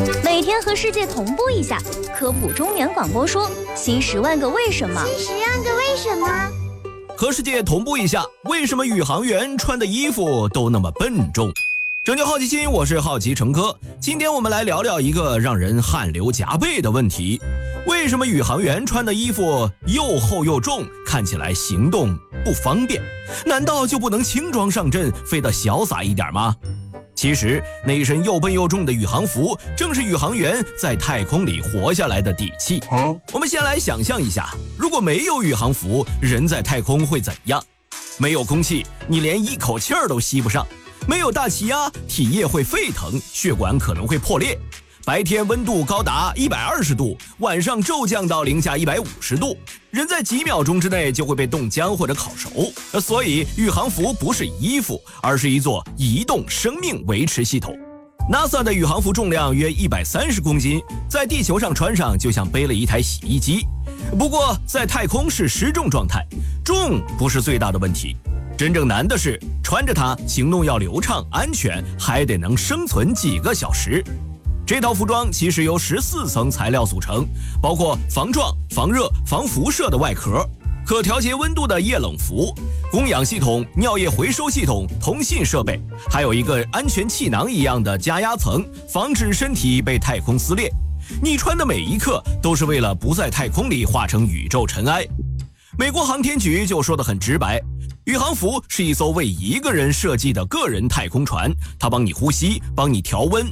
每天和世界同步一下，科普中年广播说新10万个为什么。 和世界同步一下，为什么宇航员穿的衣服都那么笨重？拯救好奇心，我是好奇成哥。今天我们来聊聊一个让人汗流浃背的问题：为什么宇航员穿的衣服又厚又重，看起来行动不方便？难道就不能轻装上阵，飞得潇洒一点吗？其实那一身又笨又重的宇航服，正是宇航员在太空里活下来的底气。我们先来想象一下，如果没有宇航服，人在太空会怎样？没有空气，你连一口气儿都吸不上；没有大气压，体液会沸腾，血管可能会破裂。白天温度高达120度，晚上骤降到零下150度，人在几秒钟之内就会被冻僵或者烤熟。所以宇航服不是衣服，而是一座移动生命维持系统。NASA 的宇航服重量约130公斤，在地球上穿上就像背了一台洗衣机。不过在太空是失重状态，重不是最大的问题，真正难的是穿着它行动要流畅安全，还得能生存几个小时。这套服装其实由14层材料组成，包括防撞、防热、防辐射的外壳，可调节温度的液冷服，供氧系统、尿液回收系统、通信设备，还有一个安全气囊一样的加压层，防止身体被太空撕裂。你穿的每一刻都是为了不在太空里化成宇宙尘埃。美国航天局就说得很直白，宇航服是一艘为一个人设计的个人太空船，它帮你呼吸，帮你调温，